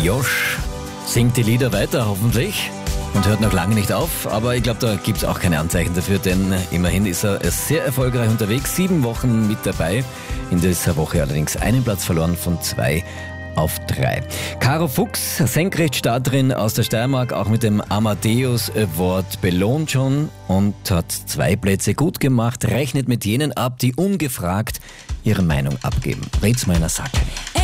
Josh singt die Lieder weiter, hoffentlich. Und hört noch lange nicht auf, aber ich glaube, da gibt es auch keine Anzeichen dafür, denn immerhin ist er sehr erfolgreich unterwegs. 7 Wochen mit dabei, in dieser Woche allerdings einen Platz verloren von 2 auf 3. Caro Fuchs, Senkrechtstarterin aus der Steiermark, auch mit dem Amadeus Award belohnt schon und hat 2 Plätze gut gemacht, rechnet mit jenen ab, die ungefragt ihre Meinung abgeben. Red's meiner Sache.